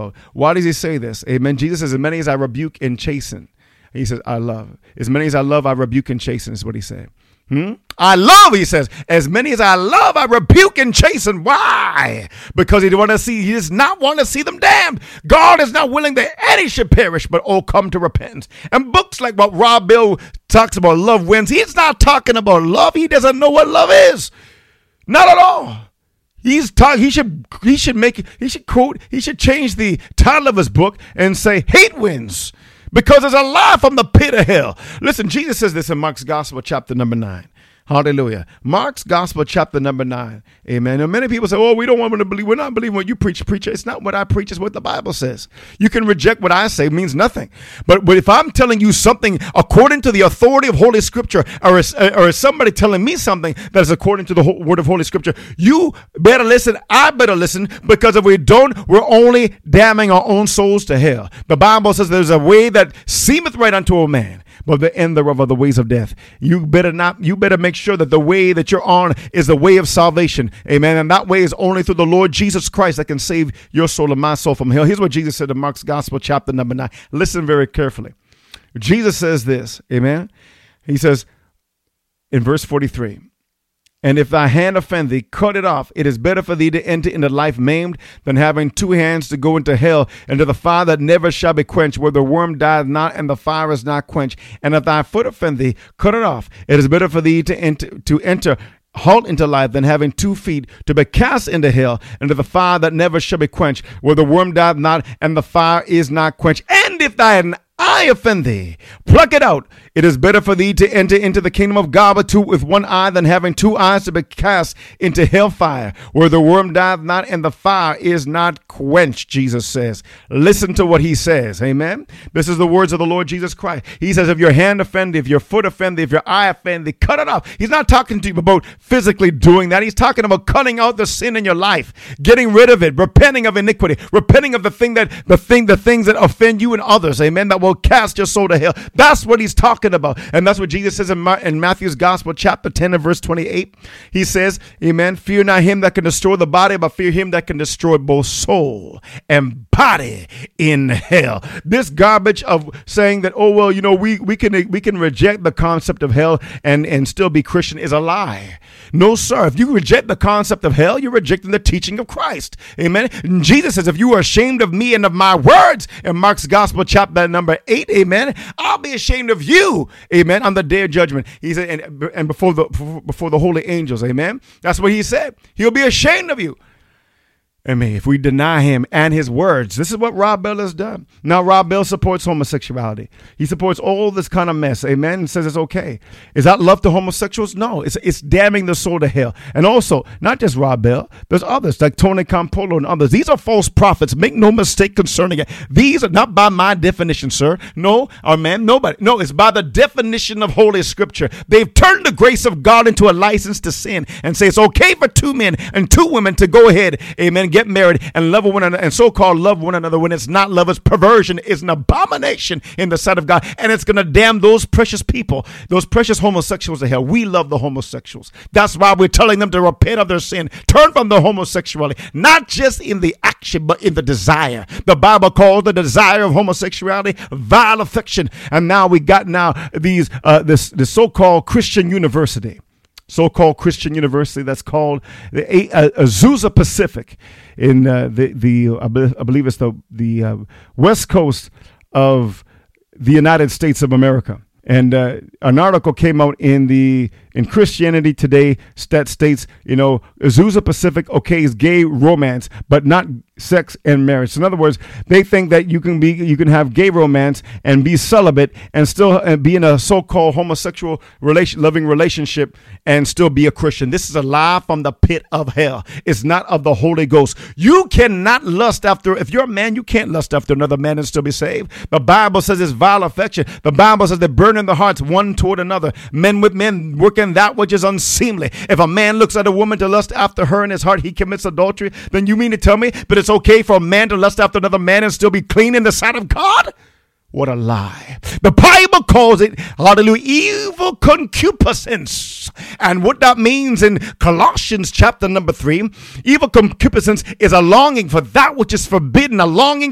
about. Why does he say this? Amen. Jesus says, as many as I rebuke and chasten. He says, I love. As many as I love, I rebuke and chasten is what he said. I love, he says, as many as I love, I rebuke and chasten. Why? Because he does not want to see them damned. God is not willing that any should perish, but all come to repentance. And books like what Rob Bell talks about, love wins. He's not talking about love. He doesn't know what love is. Not at all. He should change the title of his book and say hate wins. Because there's a lie from the pit of hell. Listen, Jesus says this in Mark's Gospel, chapter number 9. Hallelujah. Mark's Gospel, chapter number 9. Amen. And many people say, oh, we don't want to believe. We're not believing what you preach, preacher. It's not what I preach. It's what the Bible says. You can reject what I say. It means nothing. But if I'm telling you something according to the authority of Holy Scripture, or is somebody telling me something that is according to the word of Holy Scripture, you better listen. I better listen, because if we don't, we're only damning our own souls to hell. The Bible says there's a way that seemeth right unto a man, but the end thereof are the ways of death. You better make sure that the way that you're on is the way of salvation. Amen. And that way is only through the Lord Jesus Christ that can save your soul and my soul from hell. Here's what Jesus said in Mark's Gospel, chapter number 9. Listen very carefully. Jesus says this. Amen. He says in verse 43, and if thy hand offend thee, cut it off. It is better for thee to enter into life maimed than having 2 hands to go into hell, and to the fire that never shall be quenched, where the worm dieth not and the fire is not quenched. And if thy foot offend thee, cut it off. It is better for thee to enter halt into life than having 2 feet to be cast into hell, and to the fire that never shall be quenched, where the worm dieth not and the fire is not quenched. And if thine eye offend thee, pluck it out. It is better for thee to enter into the kingdom of God with 1 eye than having 2 eyes to be cast into hellfire, where the worm dieth not and the fire is not quenched, Jesus says. Listen to what he says. Amen. This is the words of the Lord Jesus Christ. He says, if your hand offend thee, if your foot offend thee, if your eye offend thee, cut it off. He's not talking to you about physically doing that. He's talking about cutting out the sin in your life, getting rid of it, repenting of iniquity, repenting of the things that offend you and others. Amen. That will cast your soul to hell. That's what he's talking about. And that's what Jesus says in Matthew's Gospel, chapter 10 and verse 28. He says, amen, fear not him that can destroy the body, but fear him that can destroy both soul and body in hell. This garbage of saying that, oh, well, we can reject the concept of hell and still be Christian is a lie. No, sir. If you reject the concept of hell, you're rejecting the teaching of Christ. Amen. And Jesus says, if you are ashamed of me and of my words, in Mark's Gospel, chapter number 8, amen, I'll be ashamed of you, amen, on the day of judgment. He said, and before the holy angels, amen. That's what he said. He'll be ashamed of you. Amen. If we deny him and his words, this is what Rob Bell has done. Now, Rob Bell supports homosexuality. He supports all this kind of mess. Amen. And says it's okay. Is that love to homosexuals? No, it's damning the soul to hell. And also, not just Rob Bell, there's others like Tony Campolo and others. These are false prophets. Make no mistake concerning it. These are not by my definition, sir. No, or man, nobody. No, it's by the definition of Holy Scripture. They've turned the grace of God into a license to sin and say it's okay for 2 men and 2 women to go ahead, amen, get married and love one another and so-called love one another when it's not love. It's perversion. It's an abomination in the sight of God, and it's going to damn those precious people, those precious homosexuals to hell. We love the homosexuals. That's why we're telling them to repent of their sin, turn from the homosexuality, not just in the action but in the desire. The Bible calls the desire of homosexuality vile affection, and now we got these this so-called Christian university. So-called Christian university that's called the Azusa Pacific in I believe it's the west coast of the United States of America. And an article came out in Christianity Today that states, Azusa Pacific okays gay romance, but not sex and marriage. So in other words, they think that you can have gay romance and be celibate and still be in a so-called homosexual loving relationship and still be a Christian. This is a lie from the pit of hell. It's not of the Holy Ghost. You cannot lust after, if you're a man, you can't lust after another man and still be saved. The Bible says it's vile affection. The Bible says they burn in the hearts one toward another, men with men working that which is unseemly. If a man looks at a woman to lust after her in his heart, he commits adultery. Then you mean to tell me, but it's okay for a man to lust after another man and still be clean in the sight of God? What a lie. The Bible calls it, hallelujah, evil concupiscence. And what that means in Colossians chapter number 3, evil concupiscence is a longing for that which is forbidden, a longing